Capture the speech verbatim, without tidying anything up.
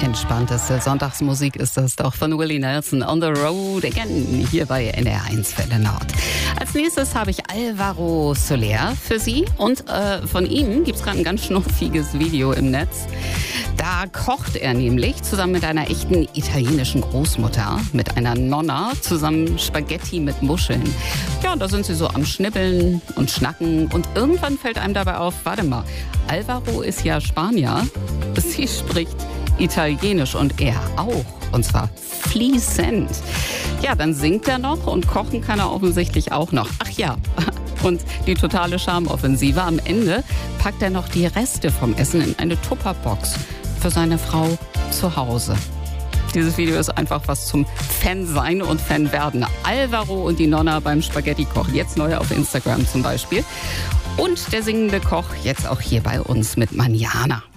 Entspannteste Sonntagsmusik ist das doch von Willie Nelson. On the Road Again, hier bei N D R eins Welle Nord. Als nächstes habe ich Alvaro Soler für Sie. Und äh, von ihm gibt es gerade ein ganz schnuffiges Video im Netz. Da kocht er nämlich zusammen mit einer echten italienischen Großmutter, mit einer Nonna, zusammen Spaghetti mit Muscheln. Ja, da sind sie so am Schnibbeln und Schnacken. Und irgendwann fällt einem dabei auf, warte mal, Alvaro ist ja Spanier. Sie spricht Italienisch und er auch. Und zwar fließend. Ja, dann singt er noch und kochen kann er offensichtlich auch noch. Ach ja, und die totale Charmoffensive. Am Ende packt er noch die Reste vom Essen in eine Tupperbox für seine Frau zu Hause. Dieses Video ist einfach was zum Fan sein und Fan werden. Alvaro und die Nonna beim Spaghetti-Kochen. Jetzt neu auf Instagram zum Beispiel. Und der singende Koch jetzt auch hier bei uns mit Manjana.